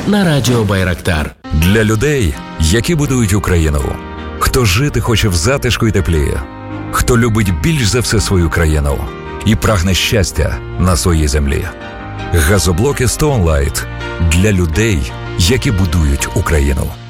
на радіо Байрактар. Для людей, які будують Україну. Хто жити хоче в затишку і теплі. Хто любить більш за все свою країну і прагне щастя на своїй землі. Газоблоки Stone Light для людей, які будують Україну.